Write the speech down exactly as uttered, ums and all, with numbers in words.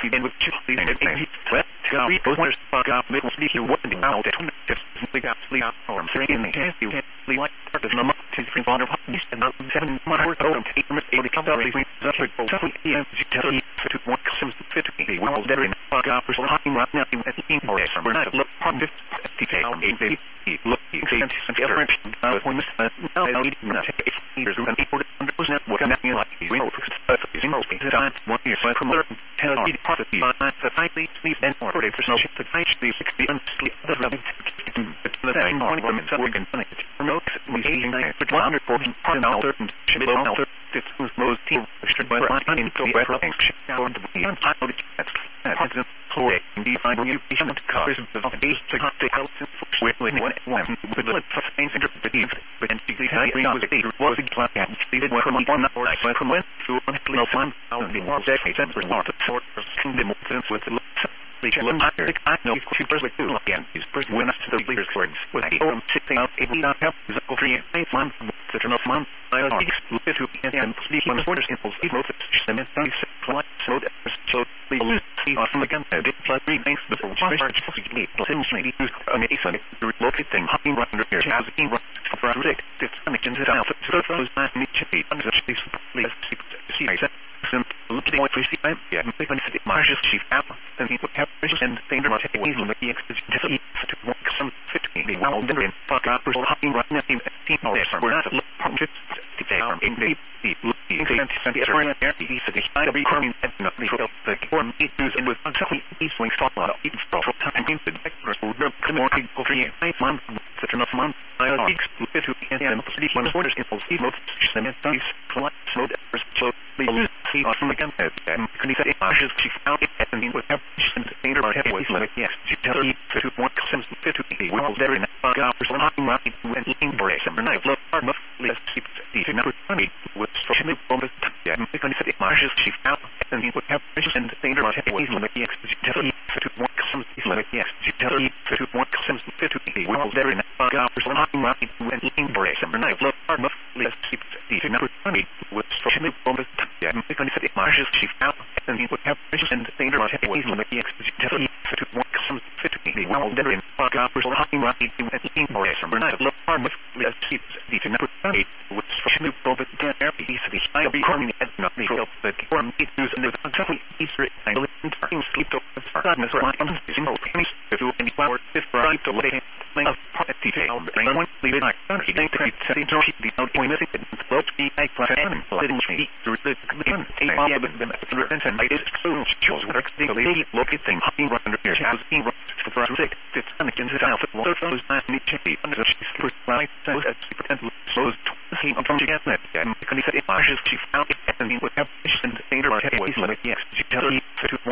begin with chili and eighty threat to read those wonders fuck up middle speak you what the out at just sleep out sleep out or three in the chance you can sleep like part of the month to free water east and not seven months or don't take from it eighty come down between the triple seven p.m. to to one comes to fifty well there in fuck up for talking right now at the or summer night look part of detail eight look you see and different when this now I need to take years and people under was not what I'm like he's real using most things time one year so from there tell me part of the the tightly sleep and more for no shit the tight sleep sixty and sleep the level the thing on the women so we can connect remote we aging night for one hundred forty part of our certain should be low this was most team should by line into the weather and down to the end I know that that's that's so indeed I know you patient cars of the base to take health with when one one with the things interpreted but and the was a was a plan and stated one from one or I went from one to one no fun out in the world decade and for part of sort of kingdom with the I know she first like do again is first when us to the leaders words with the own sitting out it not help is a three eight month the turn of month I look to and speak on the border simples it most system and so so so the see on the gun did plus three things but charge possibly since maybe use amazing to locate thing hopping right under here has been right for predict this connection to out so those not need to be under the please see I said look at what we see yeah they can see marges she found and he would have and things are taking easily the extension to work some fifteen the well then fuck up for hopping right now in team or we're not look from just the farm in the the looking and the area there the city side of recording and not the the form it is in with something easily stop out it's for time in the first order come on go for eight months such enough month I exclude to and the city one orders in full most system and these collect so that so the see on the gun and can you say marges she found it and would have and about halfway like yes she tell you to one comes to fifty well there in five hours on hot right and eating break summer night look hard enough let's keep the number twenty with social from the yeah can you say marges she found and would have and things about halfway like yes she tell you to one comes like yes she tell you to one comes to fifty well there in five hours on hot right and eating break summer night look hard enough let's keep the number twenty with social from the yeah can you say marges she found and would have and things about halfway like yes she tell you to one comes to fifty well there in five hours on hot right and eating break summer night look hard enough let's keep the number twenty with social from the yeah the side of recording and not the real but form it is and the exactly Easter and things sleep to sadness or like using those things to do any power if right to let it of part detail and one leave it like that he think that setting to the out point missing it float be a class and letting me through the command a yeah but the and I did so chose work the lady look at thing hopping right under here has been for six it's and against the alpha water flows not need to be under the first right so as pretend flows see I'm from together and can you say marges she found it and would have and things are halfway like yes she tell you